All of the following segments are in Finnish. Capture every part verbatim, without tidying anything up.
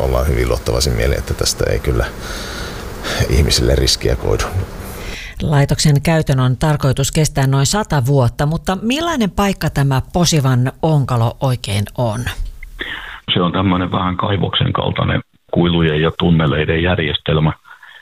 ollaan hyvin luottavaisin mielin, että tästä ei kyllä ihmisille riskiä koidu. Laitoksen käytön on tarkoitus kestää noin sata vuotta, mutta millainen paikka tämä Posivan onkalo oikein on? Se on tämmöinen vähän kaivoksen kaltainen kuilujen ja tunneleiden järjestelmä.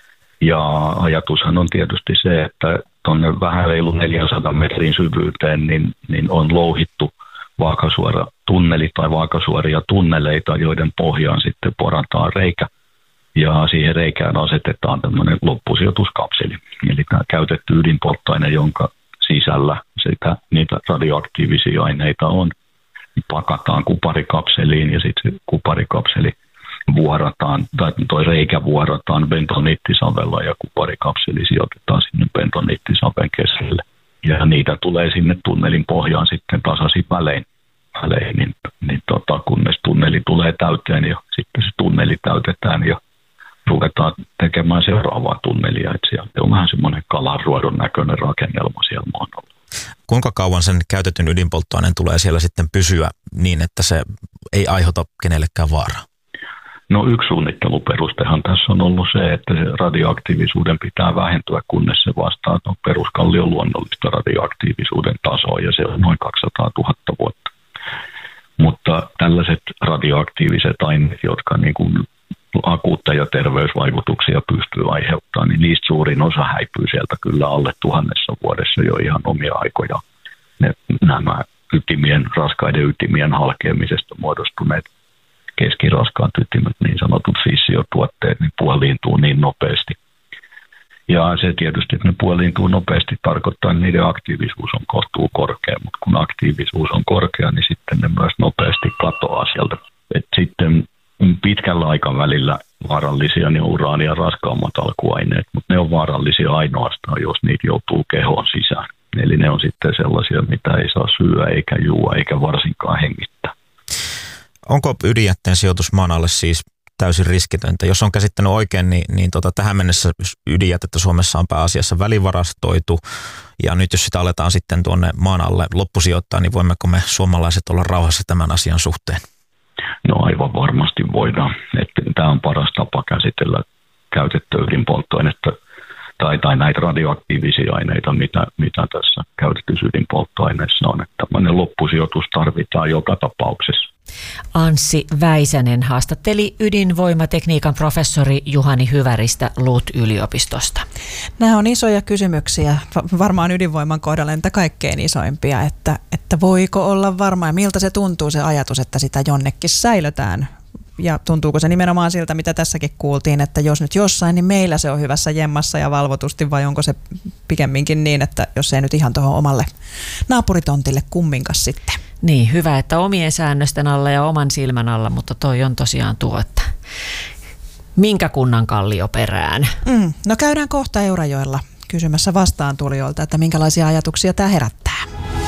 Ja ajatushan on tietysti se, että tuonne vähän reilu neljänsadan metrin syvyyteen niin, niin on louhittu vaakasuora tunneli tai vaakasuoria tunneleita, joiden pohjaan sitten porataan reikä. Ja siihen reikään asetetaan tämmöinen loppusijoituskapseli. Eli tämä käytetty ydinpolttoaine, jonka sisällä sitä, niitä radioaktiivisia aineita on, pakataan kuparikapseliin ja sitten se kuparikapseli vuorataan, tai toi reikä vuorataan bentoniittisavella ja kuparikapseli sijoitetaan sinne bentoniittisaven keskelle. Ja niitä tulee sinne tunnelin pohjaan sitten tasaisin välein, välein niin, niin tota, kunnes tunneli tulee täyteen ja sitten se tunneli täytetään ja ruvetaan tekemään seuraavaa tunnelia. Et siellä on vähän semmoinen kalanruodon näköinen rakennelma siellä maan alla. Kuinka kauan sen käytetyn ydinpolttoaineen tulee siellä sitten pysyä niin, että se ei aiheuta kenellekään vaaraa? No yksi suunnitteluperustehan tässä on ollut se, että se radioaktiivisuuden pitää vähentyä, kunnes se vastaa no, peruskallion luonnollista radioaktiivisuuden tasoa, ja se on noin kaksisataatuhatta vuotta. Mutta tällaiset radioaktiiviset aineet, jotka niin kuin akuutteja terveysvaikutuksia pystyy aiheuttamaan, niin niistä suurin osa häipyy sieltä kyllä alle tuhannessa vuodessa jo ihan omia aikoja. Ne, nämä ytimien, raskaiden ytimien halkeamisesta muodostuneet keskiraskaat ytimet, niin sanotut fissiotuotteet, niin puoliintuu niin nopeasti. Ja se tietysti, että ne puoliintuu nopeasti, tarkoittaa, että niiden aktiivisuus on kohtuu korkea, mutta kun aktiivisuus on korkea, niin sitten ne myös nopeasti katoaa sieltä. Et sitten pitkällä aikavälillä vaarallisia niin uraani ja raskaammat alkuaineet, mutta ne on vaarallisia ainoastaan, jos niitä joutuu kehoon sisään. Eli ne on sitten sellaisia, mitä ei saa syödä eikä juua eikä varsinkaan hengittää. Onko ydinjätteen sijoitus maan alle siis täysin riskitöntä? Jos on käsittänyt oikein, niin, niin tota, tähän mennessä ydinjätettä Suomessa on pääasiassa välivarastoitu. Ja nyt jos sitä aletaan sitten tuonne maan alle loppusijoittaa, niin voimmeko me suomalaiset olla rauhassa tämän asian suhteen? No aivan varmasti voidaan. Että tämä on paras tapa käsitellä käytettyä ydinpolttoainetta tai, tai näitä radioaktiivisia aineita, mitä, mitä tässä käytetyssä ydinpolttoaineessa on. Että tämmöinen loppusijoitus tarvitaan joka tapauksessa. Anssi Väisänen haastatteli ydinvoimatekniikan professori Juhani Hyväristä L U T-yliopistosta. Nämä on isoja kysymyksiä, varmaan ydinvoiman kohdalla niitä kaikkein isoimpia, että, että voiko olla varma ja miltä se tuntuu se ajatus, että sitä jonnekin säilötään. Ja tuntuuko se nimenomaan siltä, mitä tässäkin kuultiin, että jos nyt jossain, niin meillä se on hyvässä jemmassa ja valvotusti, vai onko se pikemminkin niin, että jos ei nyt ihan tuohon omalle naapuritontille kumminkas sitten? Niin, hyvä, että omien säännösten alla ja oman silmän alla, mutta toi on tosiaan tuo, että minkä kunnan kallio perään? Mm, no käydään kohta Eurajoella kysymässä vastaantulijoilta, että minkälaisia ajatuksia tämä herättää.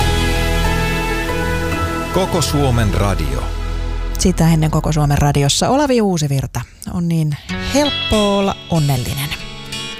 Koko Suomen radio. Sitä ennen Koko Suomen radiossa Olavi Uusivirta on niin helppo olla onnellinen.